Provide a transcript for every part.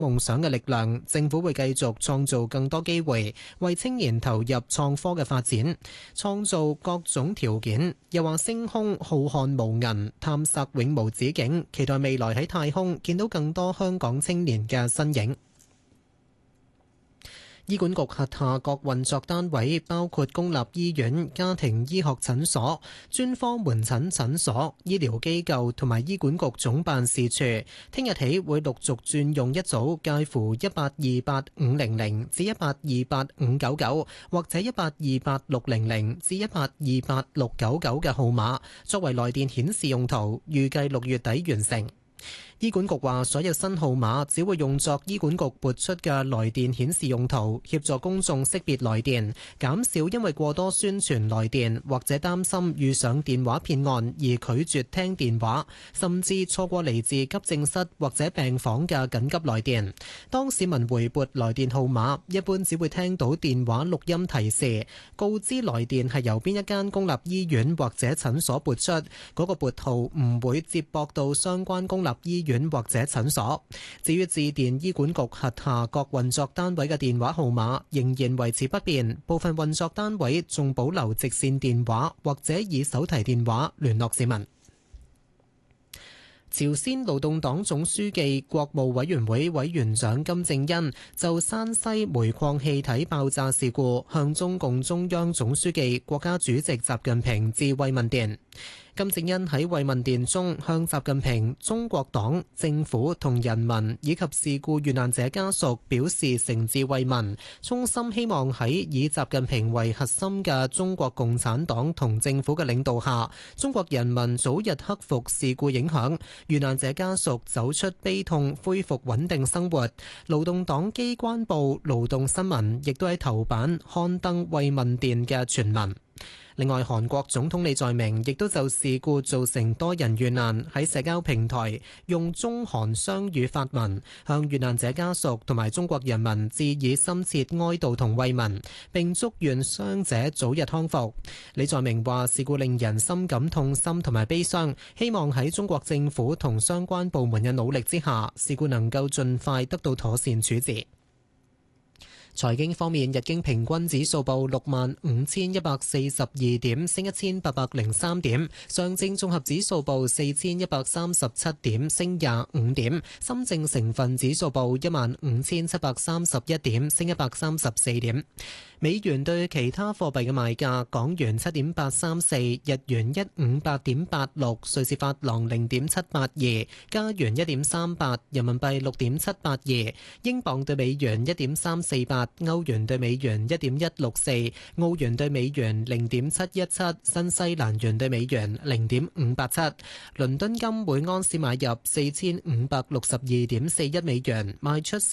夢想嘅力量，政府會繼續創造更多機會，為青年投入創科嘅發展，創造各種條件。又話星空浩瀚無垠，探索永無止境，期待未來喺太空見到更多香港青年嘅身影。醫管局轄下各運作單位包括公立醫院、家庭醫學診所、專科門診診所、醫療機構同埋醫管局總辦事處，聽日起會陸續轉用一組介乎1828500至1828599或者1828600至1828699嘅號碼，作為來電顯示用途，預計6月底完成。醫管局話，所有新號碼只會用作醫管局撥出嘅來電顯示用途，協助公眾識別來電，減少因為過多宣傳來電或者擔心遇上電話騙案而拒絕聽電話，甚至錯過嚟自急症室或者病房嘅緊急來電。當市民回撥來電號碼，一般只會聽到電話錄音提示，告知來電係由邊一間公立醫院或者診所撥出，嗰個撥號唔會接駁到相關公立醫院或者診所。至於致電醫管局轄下各運作單位嘅電話號碼仍然維持不變，部分運作單位仲保留直線電話或者以手提電話聯絡市民。朝鮮勞動黨總書記、國務委員會委員長金正恩就山西煤礦氣體爆炸事故向中共中央總書記、國家主席習近平致慰問電。金正恩喺慰問電中向習近平、中國黨、政府同人民以及事故遇難者家屬表示誠摯慰問，衷心希望喺以習近平為核心嘅中國共產黨同政府嘅領導下，中國人民早日克服事故影響，遇難者家屬走出悲痛，恢復穩定生活。勞動黨機關報《勞動新聞》亦都喺頭版刊登慰問電嘅全文。另外，韓國總統李在明亦都就事故造成多人遇難，喺社交平台用中韓雙語發文，向遇難者家屬同埋中國人民致以深切哀悼同慰問，並祝願傷者早日康復。李在明話：事故令人深感痛心同埋悲傷，希望喺中國政府同相關部門嘅努力之下，事故能夠盡快得到妥善處置。財經方面，日經平均指數報65,142點，升1803點；上證綜合指數報4137點，升25點；深證成分指數報15,731點，升134點。美元對其他貨幣嘅賣價：港元7.834，日元158.86，瑞士法郎0.782，加元1.38，人民幣6.782，英鎊對美元1.348，歐元對美元1.164，澳元對美元0.717，新西蘭元對美元0.587。倫敦金每安士買入4562.41美元，賣出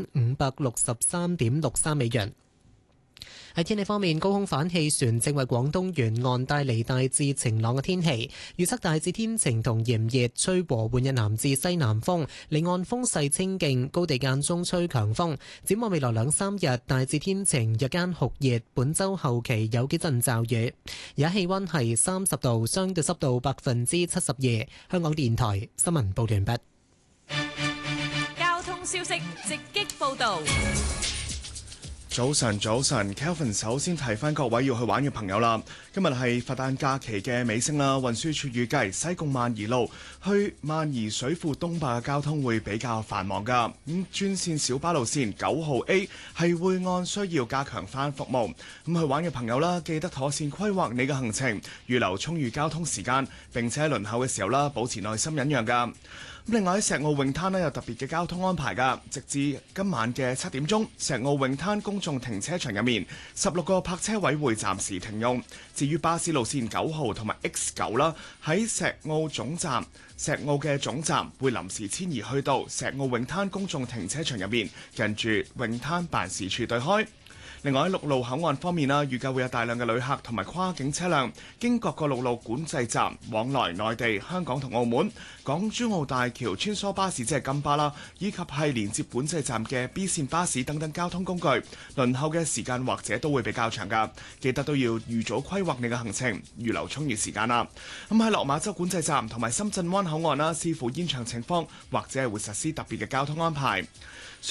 4563.63美元。喺天氣方面，高空反氣旋正為廣東沿岸帶嚟大致晴朗嘅天氣，預測大致天晴同炎熱，吹和緩嘅南至西南風，離岸風勢清勁，高地間中吹強風。展望未來2-3日，大致天晴，日間酷熱，本週後期有幾陣驟雨。而家氣溫係30度，相對濕度72%。香港電台新聞報完畢。 交通消息直擊報道。 早晨，Kelvin 首先提翻各位要去玩嘅朋友啦。今日係佛誕假期嘅尾聲啦，運輸署預計西貢萬宜路去萬宜水庫東壩嘅交通會比較繁忙㗎。專線小巴路線9號 A 係會按需要加強翻服務。去玩嘅朋友啦，記得妥善規劃你嘅行程，預留充裕交通時間，並且喺輪候嘅時候啦，保持耐心忍讓㗎。另外喺石澳泳灘呢有特別嘅交通安排㗎，直至今晚嘅7點鐘，石澳泳灘公眾停車場入面16個泊車位會暫時停用。至於巴士路線9號同埋 X9 啦，喺石澳嘅總站會臨時遷移去到石澳泳灘公眾停車場入面，近住泳灘辦事處對開。 另外喺陸路口岸方面啦，預計會有大量嘅旅客同埋跨境車輛經各個陸路管制站往來內地、香港同澳門。港珠澳大橋穿梭巴士即係金巴啦，以及係連接管制站嘅 B 線巴士等等交通工具，輪候嘅時間或者都會比較長㗎。記得都要預早規劃你嘅行程，預留充裕時間啦。咁喺落馬洲管制站同埋深圳灣口岸啦，視乎現場情況，或者係會實施特別嘅交通安排。